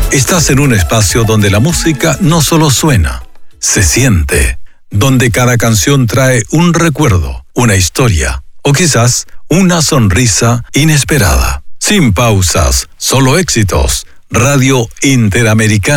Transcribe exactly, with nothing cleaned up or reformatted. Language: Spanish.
Estás en un espacio donde la música no solo suena, se siente. Donde cada canción trae un recuerdo, una historia o quizás una sonrisa inesperada. Sin pausas, solo éxitos. Radio Interamericana.